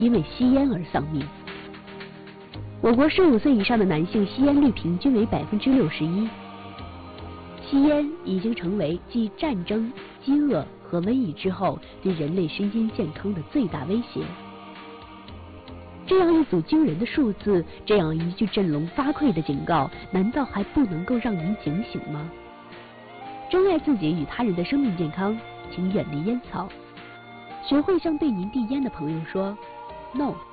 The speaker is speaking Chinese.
因为吸烟而丧命。我国15岁以上的男性吸烟率平均为61%。吸烟已经成为继战争、饥饿和瘟疫之后对人类身心健康的最大威胁。这样一组惊人的数字，这样一句振聋发聩的警告，难道还不能够让您警醒吗？珍爱自己与他人的生命健康，请远离烟草。学会向对您递烟的朋友说 “No”。